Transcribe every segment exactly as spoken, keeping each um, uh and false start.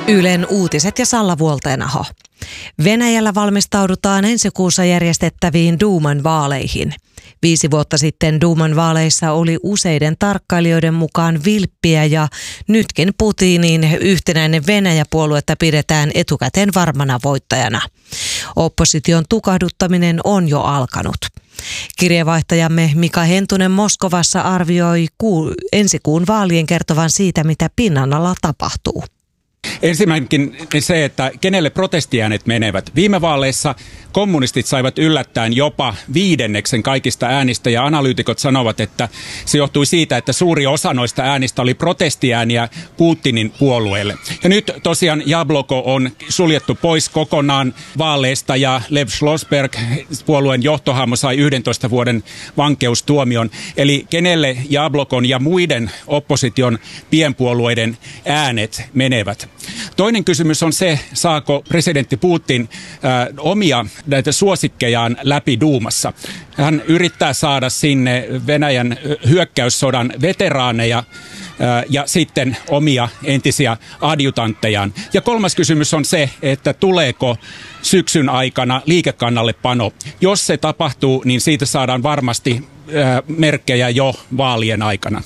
Ylen uutiset ja Salla Vuolteenaho. Venäjällä valmistaudutaan ensi kuussa järjestettäviin Duuman vaaleihin. Viisi vuotta sitten Duuman vaaleissa oli useiden tarkkailijoiden mukaan vilppiä ja nytkin Putinin yhtenäinen Venäjä-puoluetta pidetään etukäteen varmana voittajana. Opposition tukahduttaminen on jo alkanut. Kirjeenvaihtajamme Mika Hentunen Moskovassa arvioi kuu, ensi kuun vaalien kertovan siitä, mitä pinnan alla tapahtuu. Ensimmäinenkin se, että kenelle protestiäänet menevät. Viime vaaleissa kommunistit saivat yllättäen jopa viidenneksen kaikista äänistä ja analyytikot sanovat, että se johtui siitä, että suuri osa noista äänistä oli protestiääniä Putinin puolueelle. Ja nyt tosiaan Jabloko on suljettu pois kokonaan vaaleista ja Lev Schlossberg, puolueen johtohahmo, sai yhdentoista vuoden vankeustuomion. Eli kenelle Jablokon ja muiden opposition pienpuolueiden äänet menevät. Toinen kysymys on se, saako presidentti Putin äh, omia näitä suosikkejaan läpi Duumassa. Hän yrittää saada sinne Venäjän hyökkäyssodan veteraaneja äh, ja sitten omia entisiä adjutanttejaan. Ja kolmas kysymys on se, että tuleeko syksyn aikana liikekannallepano. Jos se tapahtuu, niin siitä saadaan varmasti äh, merkkejä jo vaalien aikana.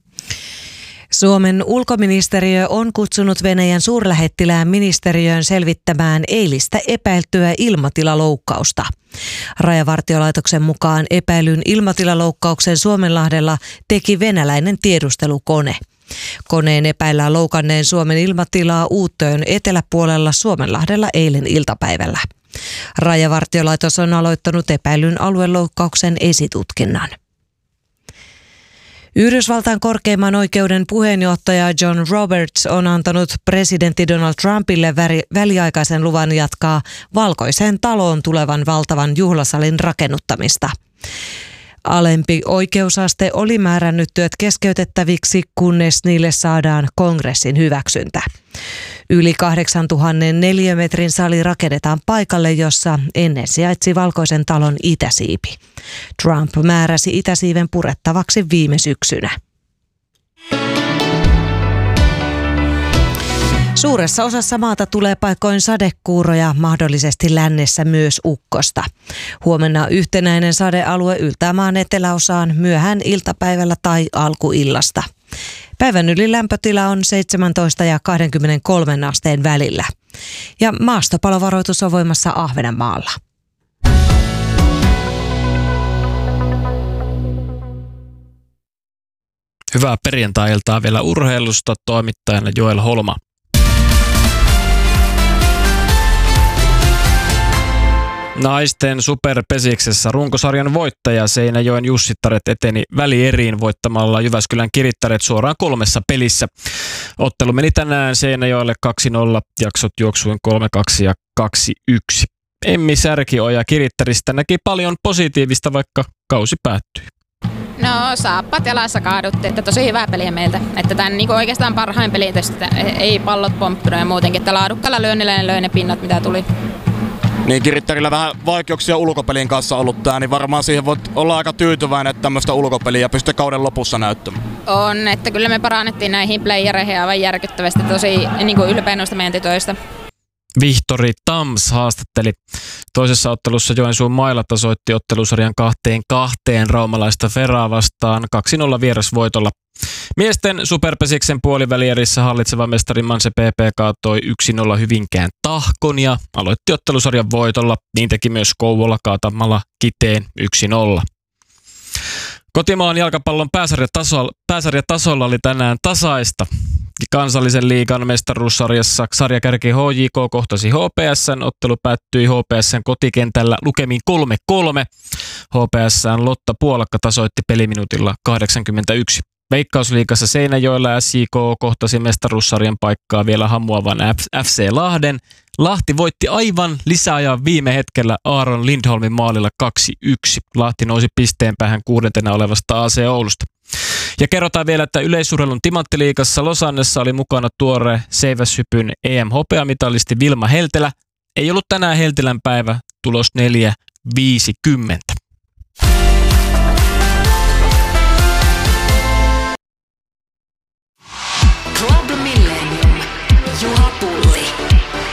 Suomen ulkoministeriö on kutsunut Venäjän suurlähettilään ministeriöön selvittämään eilistä epäiltyä ilmatilaloukkausta. Rajavartiolaitoksen mukaan epäilyn ilmatilaloukkauksen Suomenlahdella teki venäläinen tiedustelukone. Koneen epäillään loukanneen Suomen ilmatilaa Uuttöön eteläpuolella Suomenlahdella eilen iltapäivällä. Rajavartiolaitos on aloittanut epäilyn alueloukkauksen esitutkinnan. Yhdysvaltain korkeimman oikeuden puheenjohtaja John Roberts on antanut presidentti Donald Trumpille väliaikaisen luvan jatkaa Valkoiseen taloon tulevan valtavan juhlasalin rakennuttamista. Alempi oikeusaste oli määrännyt työt keskeytettäviksi, kunnes niille saadaan kongressin hyväksyntä. Yli kahdeksantuhatta neliömetrin sali rakennetaan paikalle, jossa ennen sijaitsi Valkoisen talon itäsiipi. Trump määräsi itäsiiven purettavaksi viime syksynä. Suuressa osassa maata tulee paikoin sadekuuroja, mahdollisesti lännessä myös ukkosta. Huomenna yhtenäinen sadealue yltää maan eteläosaan myöhään iltapäivällä tai alkuillasta. Päivän yli lämpötila on seitsemäntoista ja kaksikymmentäkolme asteen välillä. Ja maastopalovaroitus on voimassa Ahvenanmaalla. Hyvää perjantai-iltaa vielä urheilusta, toimittajana Joel Holma. Naisten superpesiksessä runkosarjan voittaja Seinäjoen Jussittaret eteni välieriin voittamalla Jyväskylän Kirittäret suoraan kolmessa pelissä. Ottelu meni tänään Seinäjoelle kaksi nolla, jaksot juoksuin kolme kaksi ja kaksi yksi. Emmi Särkioja Kirittäristä näki paljon positiivista, vaikka kausi päättyi. No saappat jalassa kaaduttiin, että tosi hyvää peliä meiltä. Että tämän niin oikeastaan parhain peli tästä, ei pallot pomppinut ja muutenkin, että laadukkaalla lyönnillä ne löi ne pinnat mitä tuli. Niin Kirittärillä vähän vaikeuksia ulkopelin kanssa ollut tää, niin varmaan siihen voit olla aika tyytyväinen, että tämmöistä ulkopeliä pystyy kauden lopussa näyttämään. On, että kyllä me parannettiin näihin playereihin aivan järkyttävästi, tosi niin kuin ylpeä noista meidän tytöistä. Vihtori Tams haastatteli. Toisessa ottelussa Joensuun Maila tasoitti ottelusarjan kahteen kahteen raumalaista Feraa vastaan kaksi nolla vierasvoitolla. Miesten superpesiksen puolivälierissä hallitseva mestari Manse P P kaatoi yksi nolla Hyvinkään Tahkon ja aloitti ottelusarjan voitolla. Niin teki myös Kouvola kaatamalla Kiteen yksi nolla. Kotimaan jalkapallon pääsarjatasolla, pääsarjatasolla oli tänään tasaista. Kansallisen liigan mestaruussarjassa sarjakärki H J K kohtasi H P S:n. Ottelu päättyi H P S:n kotikentällä lukemin kolme kolme. H P S:n Lotta Puolakka tasoitti peliminuutilla kahdeksankymmentäyksi. Veikkausliigassa Seinäjoella S J K kohtasi mestaruussarjan paikkaa vielä hamuavan F C Lahden. Lahti voitti aivan lisäajan viime hetkellä Aaron Lindholmin maalilla kaksi yksi. Lahti nousi pisteen päähän kuudentena olevasta A C Oulusta. Ja kerrotaan vielä, että yleisurheilun timanttiliigassa Losannessa oli mukana tuore seiväshypyn E M-hopeamitalisti Vilma Heltelä. Ei ollut tänään Heltelän päivä, tulos neljä viisikymmentä.